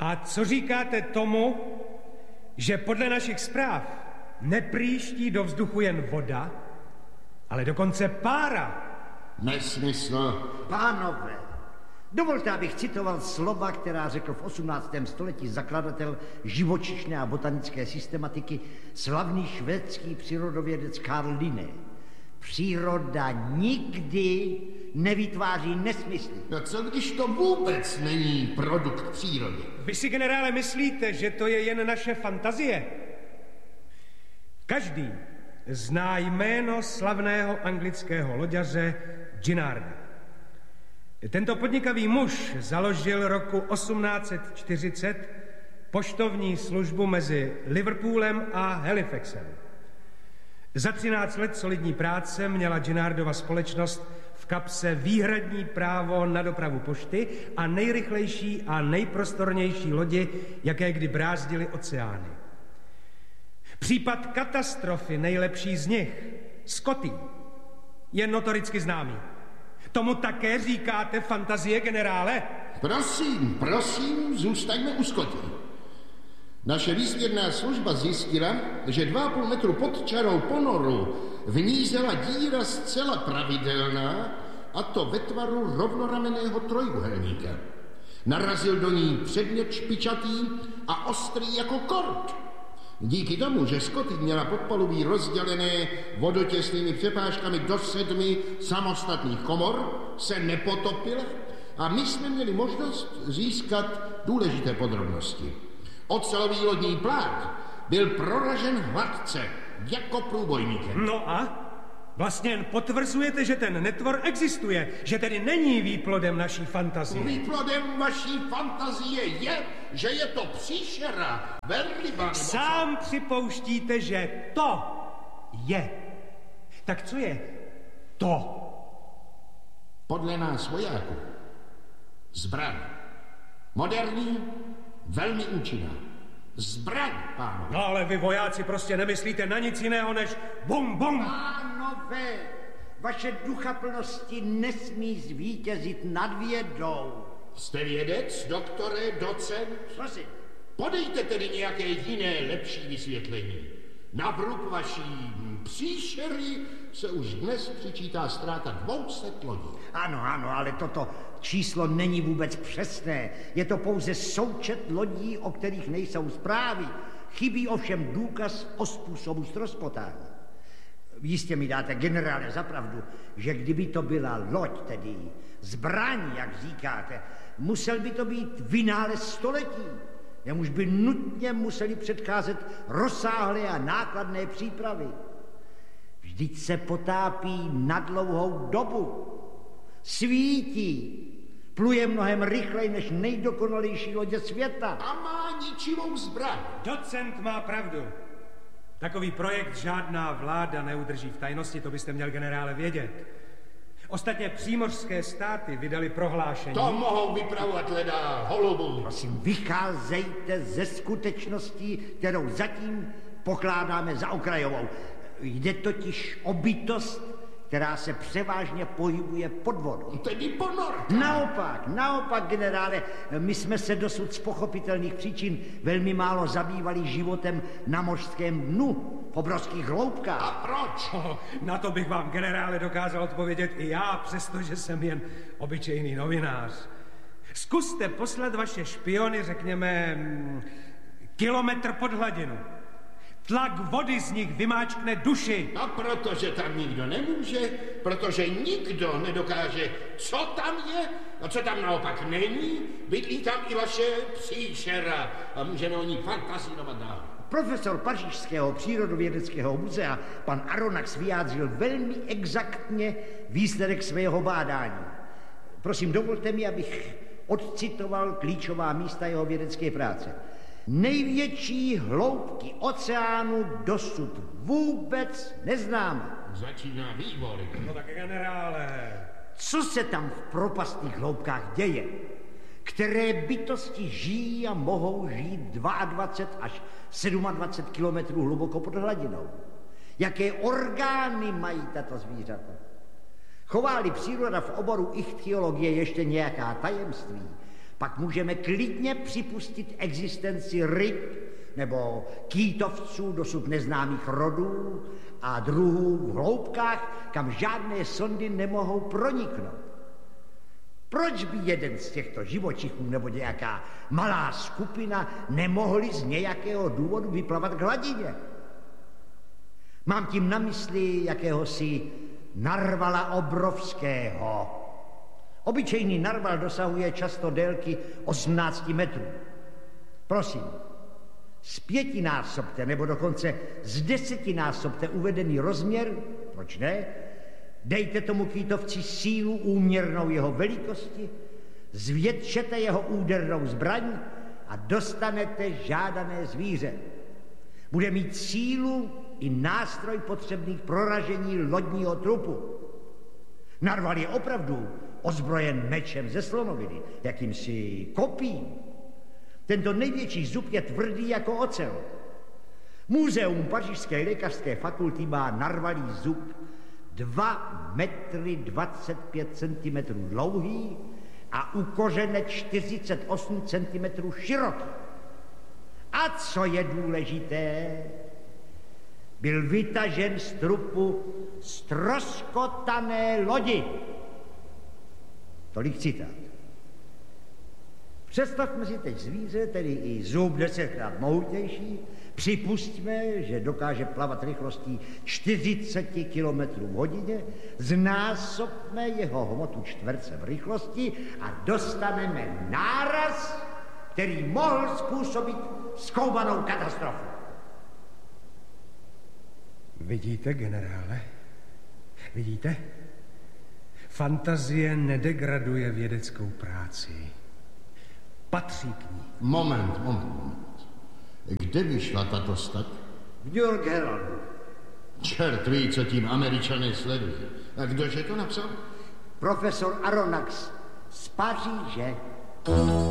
A co říkáte tomu, že podle našich zpráv nepříští do vzduchu jen voda, ale dokonce pára? Nesmysl. Pánové, dovolte, abych citoval slova, která řekl v 18. století zakladatel živočišné a botanické systematiky, slavný švédský přírodovědec Carl Linné. Příroda nikdy nevytváří nesmysly. No co když to vůbec není produkt přírody? Vy si, generále, myslíte, že to je jen naše fantazie? Každý zná jméno slavného anglického loďaře Ginnarda. Tento podnikavý muž založil roku 1840 poštovní službu mezi Liverpoolem a Halifaxem. Za 13 let solidní práce měla Ginnardova společnost v kapse výhradní právo na dopravu pošty a nejrychlejší a nejprostornější lodi, jaké kdy brázdily oceány. Případ katastrofy nejlepší z nich, Scotty, je notoricky známý. Tomu také říkáte fantazie, generále? Prosím, zůstaňme u Scotty. Naše výzvědná služba zjistila, že 2,5 metru pod čarou ponoru vnízela díra zcela pravidelná, a to ve tvaru rovnoramenného trojúhelníka. Narazil do ní předmět špičatý a ostrý jako kort. Díky tomu, že Scotty měla podpalubí rozdělené vodotěsnými přepážkami do 7 samostatných komor, se nepotopila a my jsme měli možnost získat důležité podrobnosti. Ocelový lodní plát byl proražen hladce, jako průbojníkem. No a? Vlastně jen potvrzujete, že ten netvor existuje, že tedy není výplodem naší fantazie. Výplodem vaší fantazie je, že je to příšera, velryba. Sám připouštíte, že to je. Tak co je to? Podle nás vojáků zbraň. Moderní, velmi účinná. Zbraň, pánové. No ale vy vojáci prostě nemyslíte na nic jiného než bum, bum. Pánové, vaše duchaplnosti nesmí zvítězit nad vědou. Jste vědec, doktore, docent? Prosím. Podejte tedy nějaké jiné, lepší vysvětlení. Na vrub vaší příšery se už dnes přičítá ztráta 200 lodí. Ano, ale toto číslo není vůbec přesné. Je to pouze součet lodí, o kterých nejsou zprávy. Chybí ovšem důkaz o způsobu ztroskotání. Jistě mi dáte, generále, za pravdu, že kdyby to byla loď, tedy zbraň, jak říkáte, musel by to být vynález století. Jemuž by nutně museli předcházet rozsáhlé a nákladné přípravy. Vždyť se potápí na dlouhou dobu. Svítí. Pluje mnohem rychleji než nejdokonalejší lodě světa. A má ničivou zbraň. Docent má pravdu. Takový projekt žádná vláda neudrží v tajnosti, to byste měl, generále, vědět. Ostatně přímořské státy vydali prohlášení. To mohou vypravovat leda holubů. Prosím, vycházejte ze skutečností, kterou zatím pokládáme za okrajovou. Jde totiž o bytost, která se převážně pohybuje pod vodou. Tedy ponorka. Naopak, generále, my jsme se dosud z pochopitelných příčin velmi málo zabývali životem na mořském dnu, v obrovských hloubkách. A proč? Na to bych vám, generále, dokázal odpovědět i já, přestože jsem jen obyčejný novinář. Zkuste poslat vaše špiony, řekněme, kilometr pod hladinu. Tlak vody z nich vymáčkne duši. A protože tam nikdo nemůže, protože nikdo nedokáže, co tam je a co tam naopak není, bydlí tam i vaše příšera a můžeme o ní fantazírovat dál. Profesor Pařížského přírodovědeckého muzea, pan Aronnax, vyjádřil velmi exaktně výsledek svého bádání. Prosím, dovolte mi, abych odcitoval klíčová místa jeho vědecké práce. Největší hloubky oceánu dosud vůbec neznáme. Začíná vývoj. No tak, generále. Co se tam v propastných hloubkách děje? Které bytosti žijí a mohou žít 22 až 27 kilometrů hluboko pod hladinou? Jaké orgány mají tato zvířata? Chová-li příroda v oboru ichtyologie ještě nějaká tajemství, Pak můžeme klidně připustit existenci ryb nebo kýtovců dosud neznámých rodů a druhů v hloubkách, kam žádné sondy nemohou proniknout. Proč by jeden z těchto živočichů nebo nějaká malá skupina nemohli z nějakého důvodu vyplavat k hladině? Mám tím na mysli jakéhosi narvala obrovského. Obyčejný narval dosahuje často délky 18 metrů. Prosím, zpětinásobte nebo dokonce zdesetinásobte uvedený rozměr, proč ne? Dejte tomu kýtovci sílu úměrnou jeho velikosti, zvětšete jeho údernou zbraň a dostanete žádané zvíře. Bude mít sílu i nástroj potřebný k proražení lodního trupu. Narval je opravdu ozbrojen mečem ze slonoviny, jakýmsi kopím. Tento největší zub je tvrdý jako ocel. Muzeum Pařížské lékařské fakulty má narvalý zub 2 metry 25 cm dlouhý a u kořene 48 cm široký. A co je důležité, byl vytažen z trupu ztroskotané lodi. Tolik citát. Představme si teď zvíře, tedy i zub 10krát mohutnější, připustíme, že dokáže plavat rychlostí 40 km v hodině, znásobme jeho hmotu čtverce v rychlosti a dostaneme náraz, který mohl způsobit zkoumanou katastrofu. Vidíte, generále? Vidíte? Fantazie nedegraduje vědeckou práci. Patří k ní. Moment. Kde vyšla tato stať? V New York Heraldu. Čert ví, co tím Američané sledují. A kdože to napsal? Profesor Aronnax z Paříže.